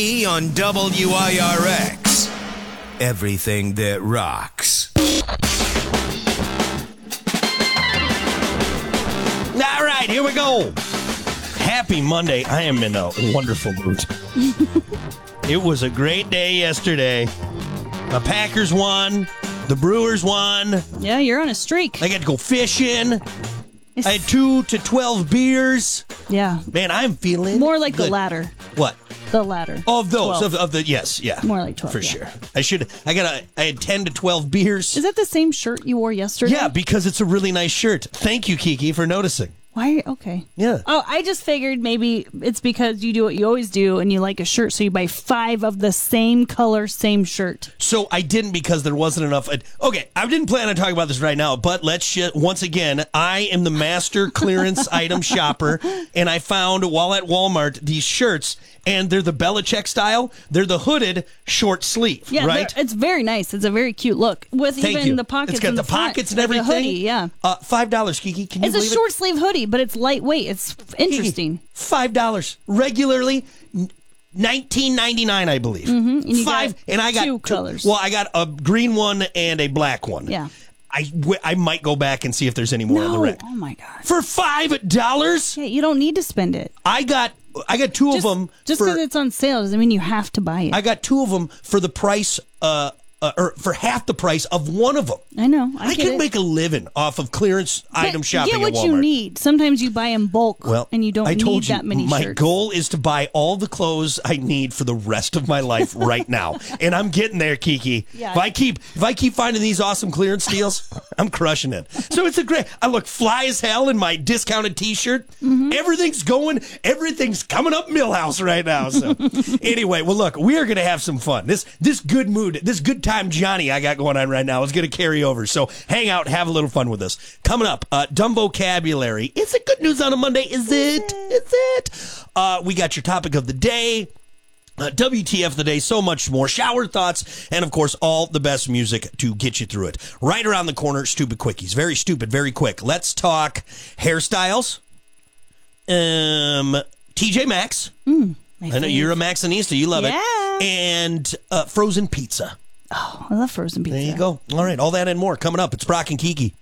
On WIRX. Everything that rocks. All right, here we go. Happy Monday. I am in a wonderful mood. It was a great day yesterday. The Packers won. The Brewers won. Yeah, you're on a streak. I got to go fishing. I had 2 to 12 beers. Yeah. Man, I'm feeling more like good. the latter. What? The latter. Oh, of those. Of the, yes, yeah. More like 12. For sure. I had 10 to 12 beers. Is that the same shirt you wore yesterday? Yeah, because it's a really nice shirt. Thank you, Kiki, for noticing. Why? Okay. Yeah. Oh, I just figured maybe it's because you do what you always do and you like a shirt, so you buy 5 of the same color, same shirt. So I didn't because there wasn't enough. Okay, I didn't plan on talking about this right now, but once again, I am the master clearance item shopper, and I found while at Walmart these shirts, and they're the Belichick style. They're the hooded short sleeve, yeah, right? It's very nice. It's a very cute look with the pockets. It's got in the front, pockets and like everything. A hoodie, yeah. $5, Kiki. Can you It's a believe short sleeve hoodie, but it's lightweight. It's interesting. Kiki, $5 regularly. $19.99, I believe. Mm-hmm. And you Five, got and I got two colors. Well, I got a green one and a black one. Yeah. I might go back and see if there's any more on the rack. Oh my god! For $5? Yeah, you don't need to spend it. I got 2 of them. Just because it's on sale doesn't mean you have to buy it. I got 2 of them for the price, or for half the price of one of them. I know. I could make a living off of clearance item shopping get what at Walmart. you need. Sometimes you buy in bulk, Well, and you don't I told need you, that many my shirts. goal is to buy all the clothes I need for the rest of my life right now, and I'm getting there, Kiki. Yeah. If I keep finding these awesome clearance deals, I'm crushing it. So it's a great. I look fly as hell in my discounted T-shirt. Mm-hmm. Everything's coming up Millhouse right now. So anyway, well, look, we are going to have some fun. This good mood, this good time Johnny I got going on right now is going to carry over. So hang out, have a little fun with us. Coming up, dumb vocabulary. Is it good news on a Monday? Is it? We got your topic of the day. WTF of the day, so much more. Shower thoughts, and of course, all the best music to get you through it. Right around the corner, stupid quickies. Very stupid, very quick. Let's talk hairstyles. TJ Maxx. I know you're a Maxxinista. You love it. And frozen pizza. Oh, I love frozen pizza. There you go. All right, all that and more coming up. It's Brock and Kiki.